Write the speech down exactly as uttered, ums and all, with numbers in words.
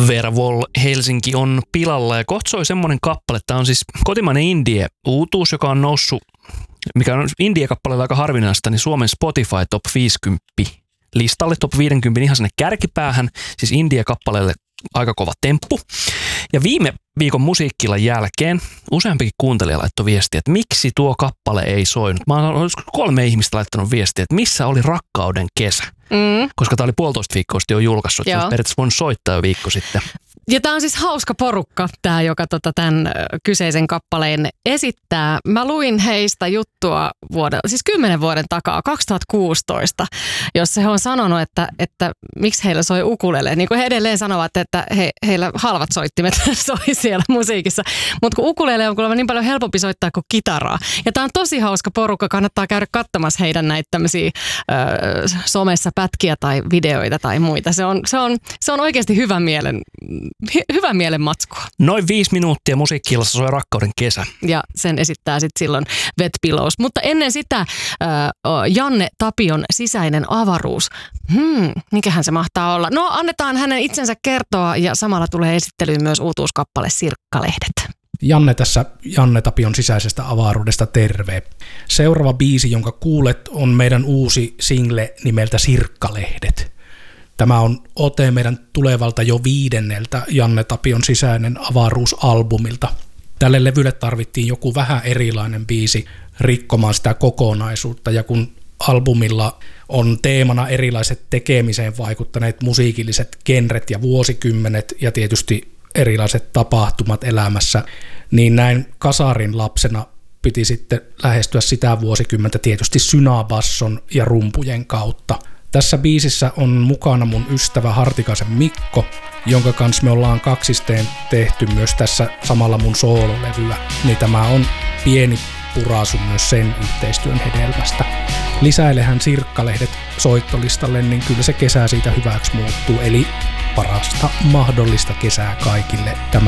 Veera Woll, Helsinki on pilalla ja kohta soi semmoinen kappale. Tämä on siis kotimainen indie-uutuus, joka on noussut, mikä on indie-kappaleella aika harvinaista, niin Suomen Spotify Top viisikymmentä listalle, Top viisikymmentä ihan sinne kärkipäähän, siis indie-kappaleelle aika kova temppu. Ja viime viikon musiikkilan jälkeen useampikin kuuntelija laittoi viestiä, että miksi tuo kappale ei soinut. Mä oon kolme ihmistä laittanut viestiä, että missä oli Rakkauden kesä. Mm. Koska tää oli puolitoista viikkoa sitten jo julkaissut, että olisi periaatteessa voinut soittaa jo viikko sitten. Ja tää on siis hauska porukka, tää, joka tota, tämän kyseisen kappaleen esittää. Mä luin heistä juttua vuoden, siis kymmenen vuoden takaa, kaksituhattakuusitoista, jossa he on sanonut, että, että miksi heillä soi ukulele. Niin kuin he edelleen sanovat, että he, heillä halvat soittimet soi siellä musiikissa. Mutta kun ukulele on kuulemma niin paljon helpompi soittaa kuin kitaraa. Ja tää on tosi hauska porukka, kannattaa käydä katsomassa heidän näitä tämmöisiä ö, somessa pätkiä tai videoita tai muita. Se on, se on, se on oikeasti hyvä mielen Hy- hyvä mielen matskua. Noin viisi minuuttia musiikki-illassa soi Rakkauden kesä. Ja sen esittää sitten silloin Wet Pillows. Mutta ennen sitä äh, Janne Tapion Sisäinen avaruus. Hmm, mikähän se mahtaa olla? No annetaan hänen itsensä kertoa ja samalla tulee esittelyyn myös uutuuskappale Sirkkalehdet. Janne tässä Janne Tapion Sisäisestä avaruudesta, terve. Seuraava biisi, jonka kuulet, on meidän uusi single nimeltä Sirkkalehdet. Tämä on ote meidän tulevalta jo viidenneltä Janne Tapion Sisäinen avaruusalbumilta. Tälle levylle tarvittiin joku vähän erilainen biisi rikkomaan sitä kokonaisuutta, ja kun albumilla on teemana erilaiset tekemiseen vaikuttaneet musiikilliset genret ja vuosikymmenet ja tietysti erilaiset tapahtumat elämässä, niin näin kasarin lapsena piti sitten lähestyä sitä vuosikymmentä tietysti synabasson ja rumpujen kautta. Tässä biisissä on mukana mun ystävä Hartikaisen Mikko, jonka kanssa me ollaan kaksisteen tehty myös tässä samalla mun soololevyä, niin tämä on pieni puraisu myös sen yhteistyön hedelmästä. Lisäilehän Sirkkalehdet soittolistalle, niin kyllä se kesä siitä hyväksi muuttuu, eli parasta mahdollista kesää kaikille tämä